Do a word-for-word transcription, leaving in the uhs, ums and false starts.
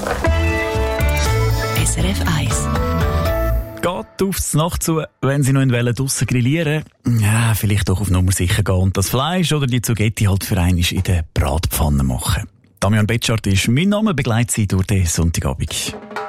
S R F eins. Geht aufs Nacht zu, wenn Sie noch in Wellen draussen grillieren. Ja, vielleicht doch auf Nummer sicher gehen und das Fleisch oder die Zugetti halt für einmal in der Bratpfanne machen. Damian Betschart ist mein Name, begleitet Sie durch den Sonntagabend.